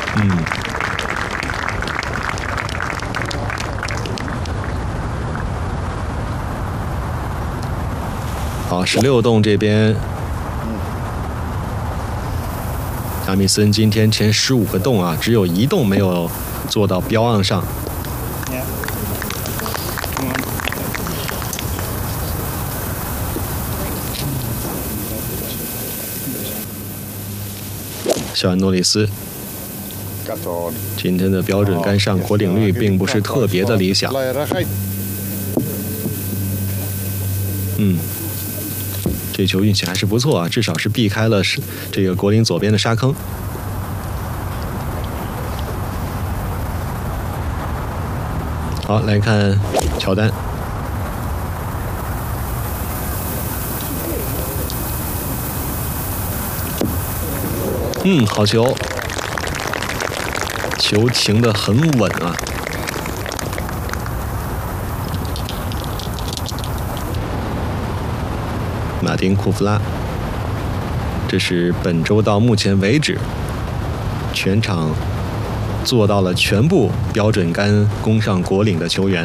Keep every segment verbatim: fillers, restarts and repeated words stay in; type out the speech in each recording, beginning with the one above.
嗯。好，十六洞这边，贾米森今天前十五个洞啊，只有一洞没有做到标岸上。小安诺里斯今天的标准杆上果岭率并不是特别的理想。嗯。这球运气还是不错啊，至少是避开了这个果岭左边的沙坑。好，来看乔丹。嗯，好球，球停得很稳啊。马丁库夫拉，这是本周到目前为止全场做到了全部标准杆攻上果岭的球员，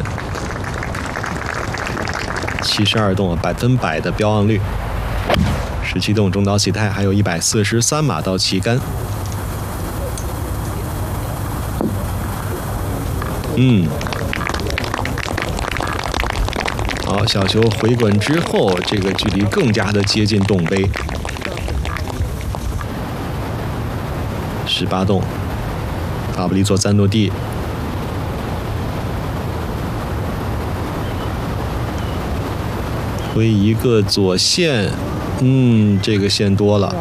七十二洞百分百的标岸率，十七洞中岛喜太还有一百四十三码到旗杆。嗯。好，小球回滚之后，这个距离更加的接近洞杯。十八洞，法布利佐赞诺蒂，推一个左线，嗯，这个线多了。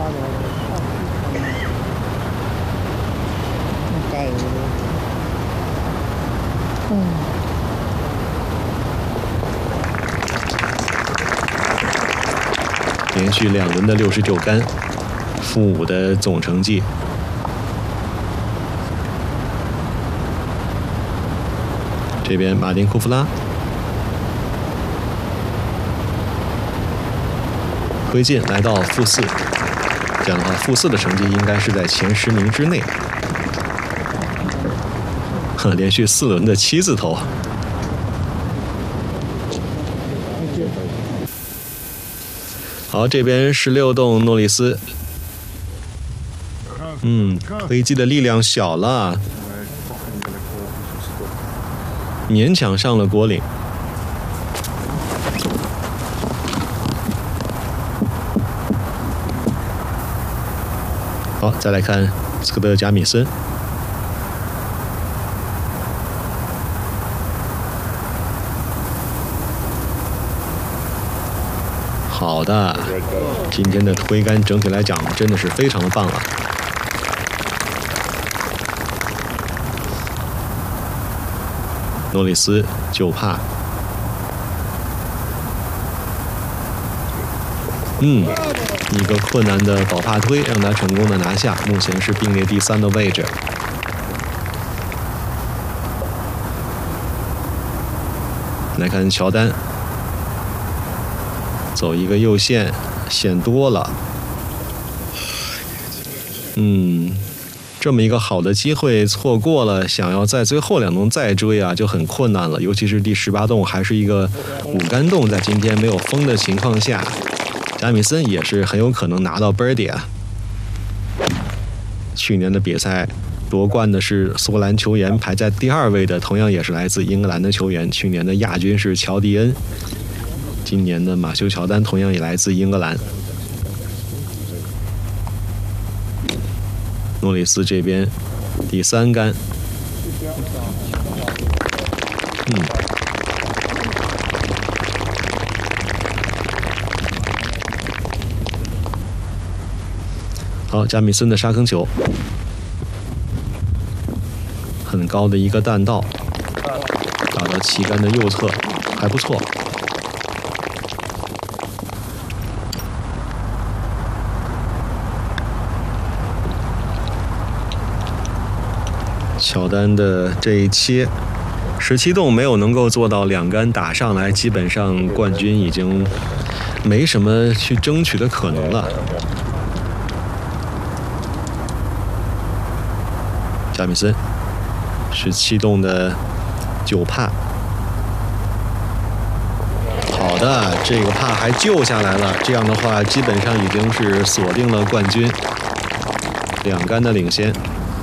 连续两轮的六十九杆，负五的总成绩。这边马丁库夫拉推进来到负四，这样的话负四的成绩应该是在前十名之内。呵，连续四轮的七字头。好，这边十六洞诺里斯，嗯，推击的力量小了，勉强上了果岭。好，再来看斯科特·贾米森。好的，今天的推杆整体来讲真的是非常的棒了。诺里斯就怕，嗯，一个困难的保帕推让他成功的拿下，目前是并列第三的位置。来看乔丹。走一个右线，线多了。嗯，这么一个好的机会错过了，想要在最后两洞再追啊，就很困难了。尤其是第十八洞还是一个五杆洞，在今天没有风的情况下，贾米森也是很有可能拿到 birdie 啊。去年的比赛夺冠的是苏格兰球员，排在第二位的同样也是来自英格兰的球员，去年的亚军是乔蒂恩。今年的马修·乔丹同样也来自英格兰。诺里斯这边第三杆，嗯，好，贾米森的沙坑球，很高的一个弹道，打到旗杆的右侧，还不错。乔丹的这一切，十七洞没有能够做到两杆打上来，基本上冠军已经没什么去争取的可能了。 加米森，十七洞的九帕。好的，这个帕还救下来了，这样的话基本上已经是锁定了冠军，两杆的领先。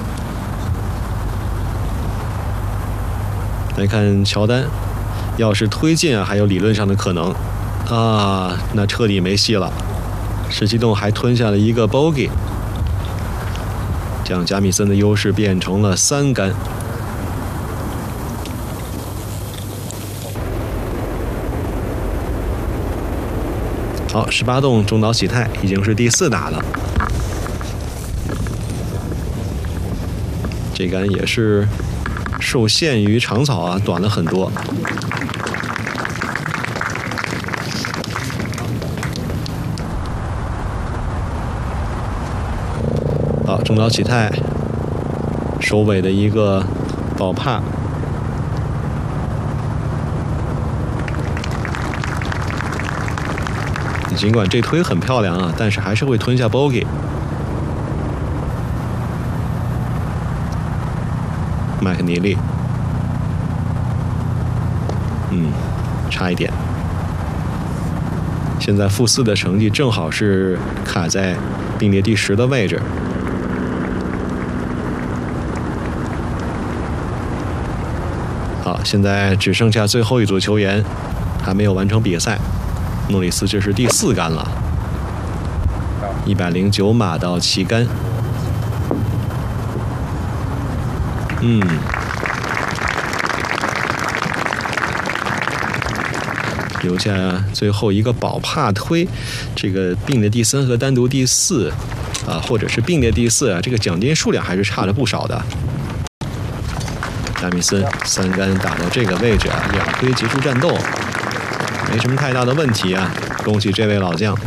来看乔丹，要是推进啊，还有理论上的可能啊，那彻底没戏了。十七洞还吞下了一个 bogey， 将加米森的优势变成了三杆。好，十八洞中岛启泰已经是第四打了，这杆也是受限于长草啊，短了很多。好，中岛启泰首尾的一个保帕。尽管这推很漂亮啊，但是还是会吞下 bogey。麦克尼利，嗯，差一点。现在负四的成绩正好是卡在并列第十的位置。好，现在只剩下最后一组球员还没有完成比赛。诺里斯这是第四杆了，一百零九码到旗杆。嗯，留下最后一个保帕推，这个并列第三和单独第四啊，或者是并列第四啊，这个奖金数量还是差了不少的。加米森三杆打到这个位置啊，两推结束战斗。没什么太大的问题啊，恭喜这位老将。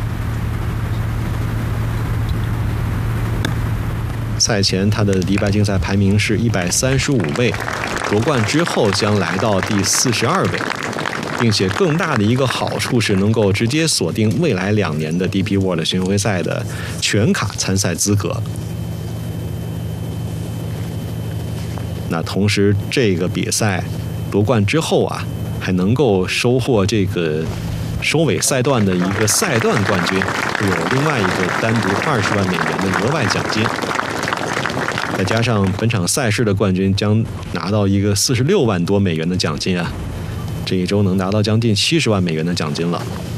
赛前他的迪拜竞赛排名是一百三十五位，夺冠之后将来到第四十二位，并且更大的一个好处是能够直接锁定未来两年的 D P World 巡回赛的全卡参赛资格。那同时这个比赛夺冠之后啊，还能够收获这个收尾赛段的一个赛段冠军，会有另外一个单独二十万美元的额外奖金，再加上本场赛事的冠军将拿到一个四十六万多美元的奖金啊，这一周能拿到将近七十万美元的奖金了。